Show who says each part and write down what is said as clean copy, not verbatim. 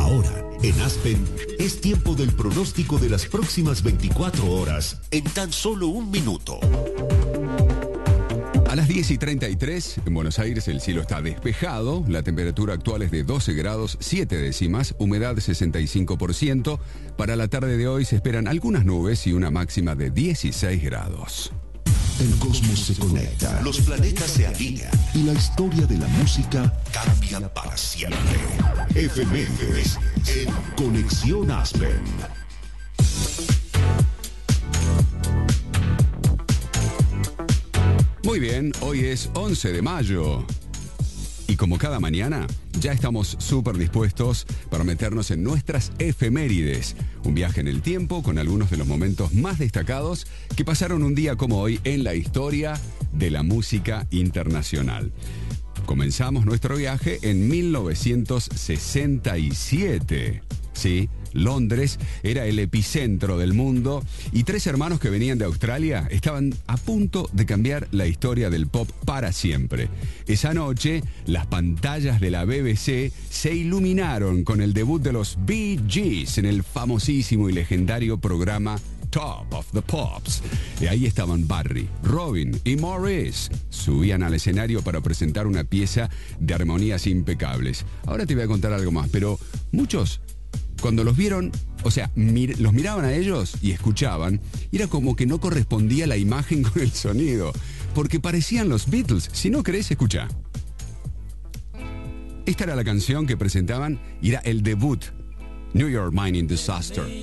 Speaker 1: Ahora, en Aspen, es tiempo del pronóstico de las próximas 24 horas en tan solo un minuto.
Speaker 2: A las 10:33, en Buenos Aires el cielo está despejado, la temperatura actual es de 12 grados 7 décimas, humedad 65%. Para la tarde de hoy se esperan algunas nubes y una máxima de 16 grados.
Speaker 1: El cosmos se conecta, los planetas se alinean y la historia de la música cambia para siempre. Efemérides en Conexión Aspen.
Speaker 2: Muy bien, hoy es 11 de mayo. Y como cada mañana, ya estamos súper dispuestos para meternos en nuestras efemérides. Un viaje en el tiempo con algunos de los momentos más destacados que pasaron un día como hoy en la historia de la música internacional. Comenzamos nuestro viaje en 1967. Sí, Londres era el epicentro del mundo y tres hermanos que venían de Australia estaban a punto de cambiar la historia del pop para siempre. Esa noche, las pantallas de la BBC se iluminaron con el debut de los Bee Gees en el famosísimo y legendario programa Top of the Pops. Y ahí estaban Barry, Robin y Maurice. Subían al escenario para presentar una pieza de armonías impecables. Ahora te voy a contar algo más, pero muchos, cuando los vieron, o sea, los miraban a ellos y escuchaban, y era como que no correspondía la imagen con el sonido, porque parecían los Beatles. Si no crees, escucha. Esta era la canción que presentaban y era el debut, New York Mining Disaster.